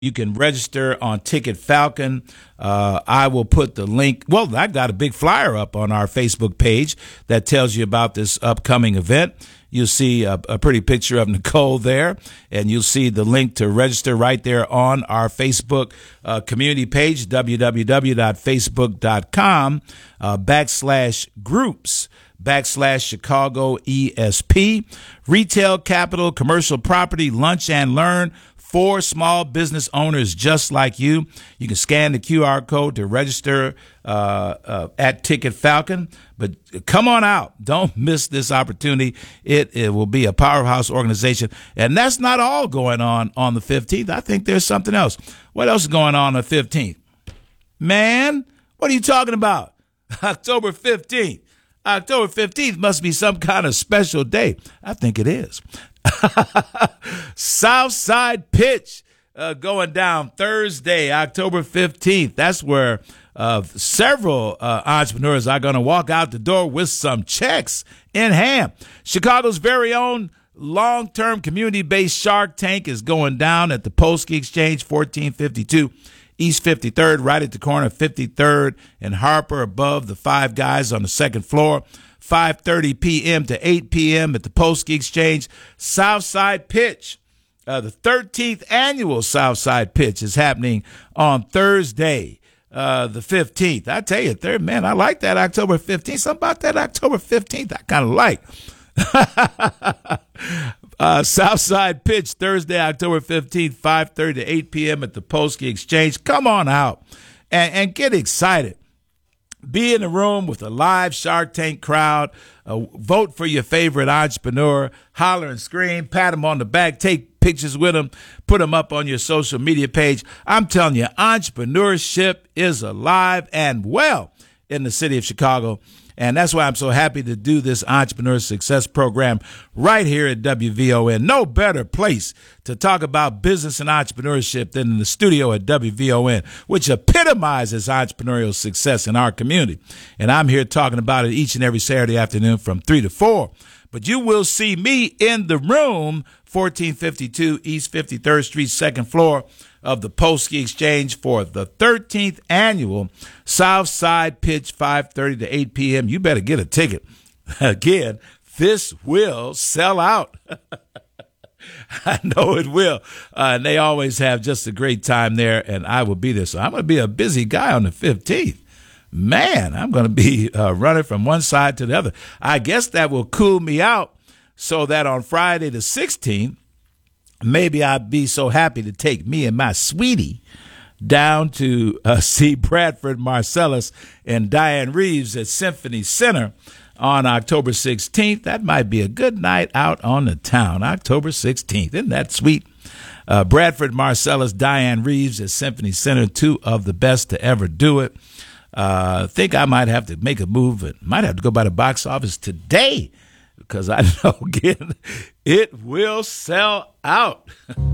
You can register on Ticket Falcon. I will put the link. Well, I got a big flyer up on our Facebook page that tells you about this upcoming event. You'll see a pretty picture of Nicole there, and you'll see the link to register right there on our Facebook community page, www.facebook.com/groups/Chicago ESP, Retail Capital, Commercial Property, Lunch and Learn for small business owners just like you. You can scan the QR code to register at Ticket Falcon. But come on out. Don't miss this opportunity. It will be a powerhouse organization. And that's not all going on the 15th. I think there's something else. What else is going on the 15th? Man, what are you talking about? October 15th. October 15th must be some kind of special day. I think it is. Southside Pitch going down Thursday, October 15th. That's where several entrepreneurs are going to walk out the door with some checks in hand. Chicago's very own long-term community-based Shark Tank is going down at the Polsky Exchange, 1452 East 53rd, right at the corner of 53rd and Harper, above the Five Guys on the second floor. 5:30 p.m. to 8 p.m. at the Polsky Exchange. Southside Pitch, the 13th annual Southside Pitch is happening on Thursday, the 15th. I tell you, man, I like that October 15th. Something about that October 15th I kind of like. Southside Pitch, Thursday, October 15th, 5:30 to 8 p.m. at the Polsky Exchange. Come on out and get excited. Be in the room with a live Shark Tank crowd. Vote for your favorite entrepreneur. Holler and scream. Pat them on the back. Take pictures with them. Put them up on your social media page. I'm telling you, entrepreneurship is alive and well in the city of Chicago. And that's why I'm so happy to do this Entrepreneur Success Program right here at WVON. No better place to talk about business and entrepreneurship than in the studio at WVON, which epitomizes entrepreneurial success in our community. And I'm here talking about it each and every Saturday afternoon from 3 to 4. But you will see me in the room, 1452 East 53rd Street, second floor of the Polsky Exchange for the 13th annual Southside Pitch, 5:30 to 8 p.m. You better get a ticket. Again, this will sell out. I know it will. And they always have just a great time there, and I will be there. So I'm going to be a busy guy on the 15th. Man, I'm going to be running from one side to the other. I guess that will cool me out so that on Friday the 16th, maybe I'd be so happy to take me and my sweetie down to see Bradford Marcellus and Diane Reeves at Symphony Center on October 16th. That might be a good night out on the town, October 16th. Isn't that sweet? Bradford Marcellus, Diane Reeves at Symphony Center, two of the best to ever do it. Think I might have to make a move and might have to go by the box office today, because I know, again, it will sell out.